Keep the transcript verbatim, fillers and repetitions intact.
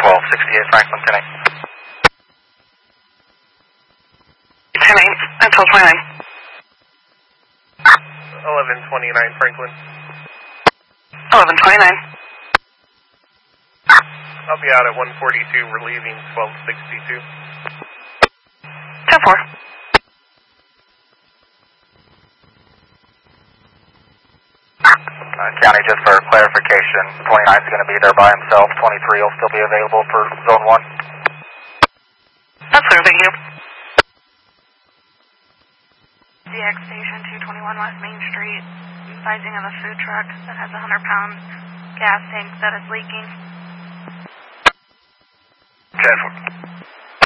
twelve sixty-eight Franklin, ten eight. ten eight, and twelve twenty-nine. eleven twenty-nine Franklin. eleven twenty-nine. I'll be out at one forty-two, relieving twelve sixty-two. ten four. Uh, County, just for clarification, twenty-nine is going to be there by himself, twenty-three will still be available for zone one. That's clear, thank you. D X Station two twenty-one West Main Street, sizing of a food truck that has a one hundred pound gas tank that is leaking. ten four.